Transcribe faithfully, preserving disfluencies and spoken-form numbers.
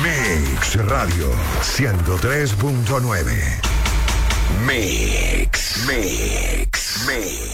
Mix Radio ciento tres punto nueve. Mix, Mix, Mix.